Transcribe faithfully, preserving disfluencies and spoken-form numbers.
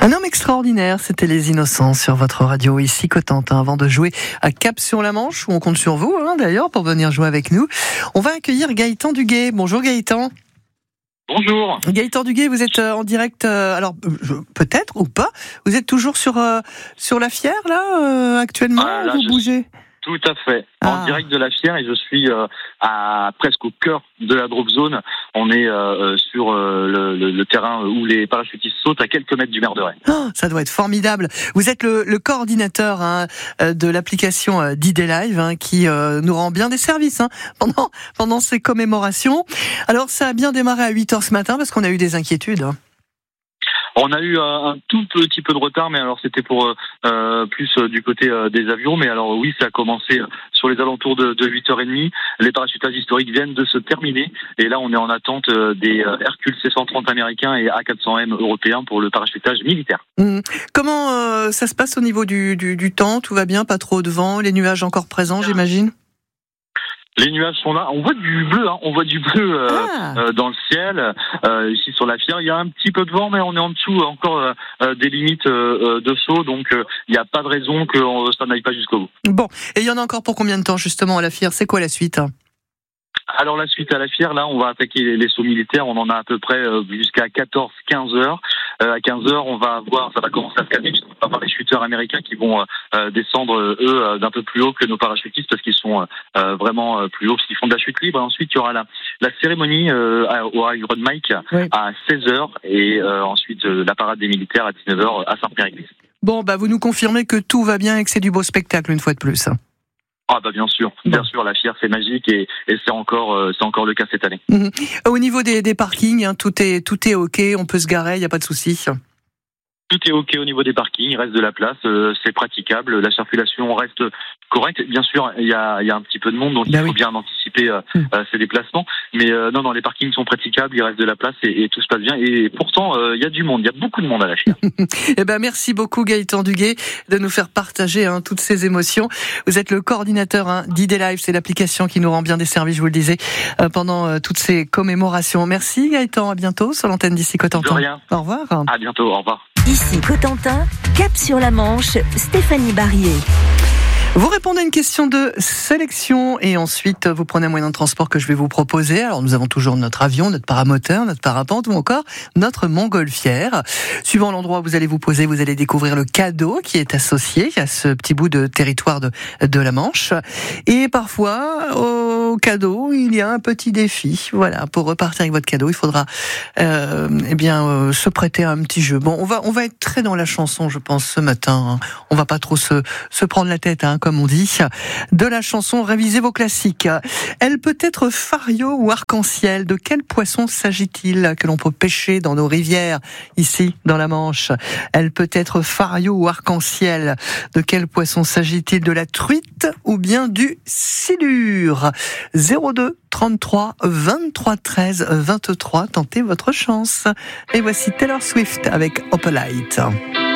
Un homme extraordinaire, c'était Les Innocents sur votre radio ici Cotentin. Avant de jouer à Cap sur la Manche, où on compte sur vous hein, d'ailleurs pour venir jouer avec nous, on va accueillir Gaëtan Duguay. Bonjour Gaëtan. Bonjour. Gaëtan Duguay, vous êtes en direct, euh, alors peut-être ou pas, vous êtes toujours sur, euh, sur la Fière là euh, actuellement ah, là, ou vous bougez? Tout à fait, ah. en direct de la Fière et je suis euh, à presque au cœur de la drop zone. On est euh, sur euh, le, le, le terrain où les parachutistes sautent à quelques mètres du Merderet. Oh, ça doit être formidable. Vous êtes le, le coordinateur hein, de l'application D-Day Live hein, qui euh, nous rend bien des services hein, pendant, pendant ces commémorations. Alors ça a bien démarré à huit heures ce matin parce qu'on a eu des inquiétudes. Hein. On a eu un, un tout petit peu de retard, mais alors c'était pour euh, plus euh, du côté euh, des avions. Mais alors oui, ça a commencé sur les alentours de, de huit heures trente. Les parachutages historiques viennent de se terminer. Et là, on est en attente euh, des euh, Hercule C cent trente américains et A quatre cents M européens pour le parachutage militaire. Mmh. Comment euh, ça se passe au niveau du, du, du temps? Tout va bien? Pas trop de vent? Les nuages encore présents, j'imagine? Les nuages sont là. On voit du bleu, hein. On voit du bleu euh, ah. euh, dans le ciel. Euh, ici sur la Fière, il y a un petit peu de vent, mais on est en dessous encore euh, des limites euh, de saut, donc il euh, n'y a pas de raison que ça n'aille pas jusqu'au bout. Bon, et il y en a encore pour combien de temps justement à la Fière? C'est quoi la suite? Alors la suite à la Fière, là, on va attaquer les, les sauts militaires. On en a à peu près euh, jusqu'à quatorze à quinze heures. Euh, à quinze heures, on va voir, ça va commencer à se calmer. On va voir les chuteurs américains qui vont euh, descendre eux euh, d'un peu plus haut que nos parachutistes parce qu'ils sont euh, vraiment euh, plus hauts, parce qu'ils font de la chute libre. Et ensuite, il y aura la, la cérémonie euh, au Iron Mike oui. à seize heures et euh, ensuite euh, la parade des militaires à dix-neuf heures à Sainte-Mère-Église. Bon, bah vous nous confirmez que tout va bien et que c'est du beau spectacle une fois de plus. Ah bah bien sûr, bien bon. sûr, la Fière c'est magique et, et c'est encore euh, c'est encore le cas cette année. Mmh. Au niveau des, des parkings, hein, tout est tout est ok, on peut se garer, il y a pas de souci. Tout est ok au niveau des parkings, il reste de la place, euh, c'est praticable, la circulation reste correcte. Bien sûr, il y a il y a un petit peu de monde, donc ben il faut oui. bien anticiper euh, mmh. euh, ces déplacements. Mais euh, non, non, les parkings sont praticables, il reste de la place et, et tout se passe bien. Et pourtant, euh, il y a du monde, il y a beaucoup de monde à la Fière. Eh ben merci beaucoup Gaëtan Duguay de nous faire partager hein, toutes ces émotions. Vous êtes le coordinateur hein, D-Day Live, c'est l'application qui nous rend bien des services, je vous le disais, euh, pendant euh, toutes ces commémorations. Merci Gaëtan, à bientôt sur l'antenne d'ici Cotentin. De rien. Au revoir. À bientôt, au revoir. Ici Cotentin, Cap sur la Manche, Stéphanie Barrier. Vous répondez à une question de sélection et ensuite vous prenez un moyen de transport que je vais vous proposer. Alors nous avons toujours notre avion, notre paramoteur, notre parapente ou encore notre montgolfière. Suivant l'endroit où vous allez vous poser, vous allez découvrir le cadeau qui est associé à ce petit bout de territoire de, de la Manche. Et parfois, au cadeau, il y a un petit défi. Voilà, pour repartir avec votre cadeau, il faudra euh, eh bien euh, se prêter à un petit jeu. Bon, on va on va être très dans la chanson, je pense, ce matin. On va pas trop se se prendre la tête, hein, comme on dit, de la chanson. Révisez vos classiques. Elle peut être fario ou arc-en-ciel. De quel poisson s'agit-il que l'on peut pêcher dans nos rivières, ici, dans la Manche? Elle peut être fario ou arc-en-ciel. De quel poisson s'agit-il? De la truite ou bien du silure? zéro deux trente-trois vingt-trois treize vingt-trois. Tentez votre chance. Et voici Taylor Swift avec Opalite.